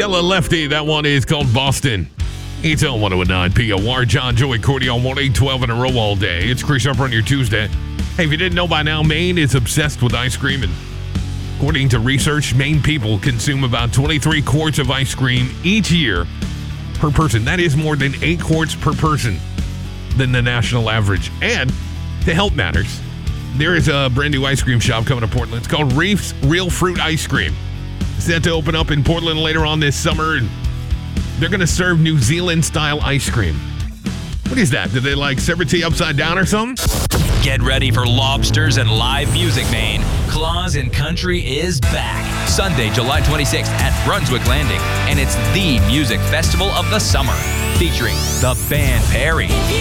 Della Lefty, that one is called Boston. It's on 109 POR. John, Joey, Cordy on 1-8-12 in a row all day. It's Chris Upper on your Tuesday. Hey, if you didn't know by now, Maine is obsessed with ice cream. And according to research, Maine people consume about 23 quarts of ice cream each year per person. That is more than 8 quarts per person than the national average. And to help matters, there is a brand new ice cream shop coming to Portland. It's called Reef's Real Fruit Ice Cream. Set to open up in Portland later on this summer, and they're going to serve New Zealand-style ice cream. What is that? Did they serve it to you upside down or something? Get ready for lobsters and live music, Maine. Claus and Country is back. Sunday, July 26th at Brunswick Landing. And it's the music festival of the summer, featuring the band Perry,